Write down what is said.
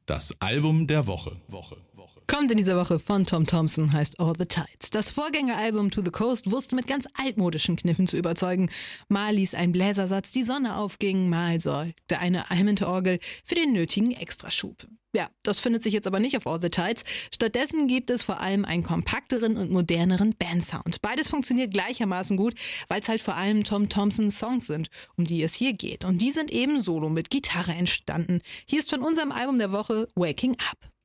Das Album der Woche. Kommt in dieser Woche von Tom Thomson, heißt All the Tides. Das Vorgängeralbum To the Coast wusste mit ganz altmodischen Kniffen zu überzeugen. Mal ließ ein Bläsersatz die Sonne aufgehen, mal sorgte eine Hammond-Orgel für den nötigen Extraschub. Ja, das findet sich jetzt aber nicht auf All the Tides. Stattdessen gibt es vor allem einen kompakteren und moderneren Bandsound. Beides funktioniert gleichermaßen gut, weil es halt vor allem Tom Thomsons Songs sind, um die es hier geht. Und die sind eben solo mit Gitarre entstanden. Hier ist von unserem Album der Woche Waking Up.